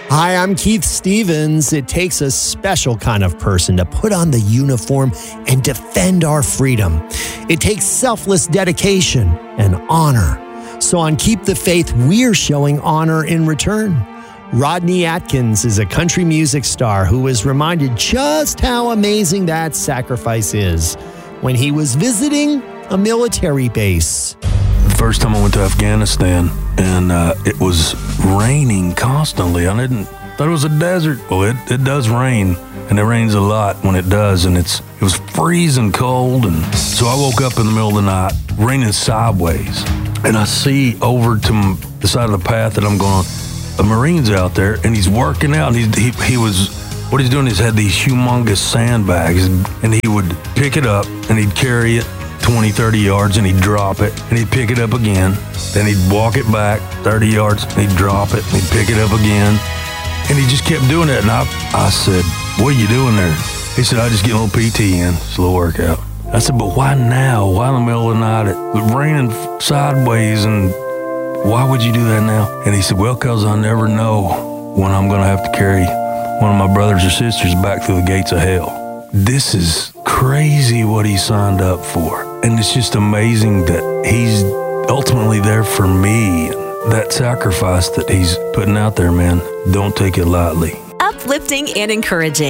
Hi, I'm Keith Stevens. It takes a special kind of person to put on the uniform and defend our freedom. It takes selfless dedication and honor. So on Keep the Faith, we're showing honor in return. Rodney Atkins is a country music star who was reminded just how amazing that sacrifice is when he was visiting a military base. The first time I went to Afghanistan, and it was raining constantly. I thought it was a desert. Well, it does rain, and it rains a lot when it does, and it was freezing cold, and so I woke up in the middle of the night, raining sideways, and I see over to the side of the path that I'm going, a Marine's out there, and he's working out, and he was, what he's doing is had these humongous sandbags, and he would pick it up, and he'd carry it 20, 30 yards, and he'd drop it, and he'd pick it up again. Then he'd walk it back 30 yards, and he'd drop it, and he'd pick it up again. And he just kept doing it. And I said, what are you doing there? He said, I just get a little PT in. It's a little workout. I said, but why now? Why in the middle of the night? It was raining sideways, and why would you do that now? And he said, well, because I never know when I'm going to have to carry one of my brothers or sisters back through the gates of hell. This is crazy what he signed up for. And it's just amazing that he's ultimately there for me. That sacrifice that he's putting out there, man, don't take it lightly. Uplifting and encouraging.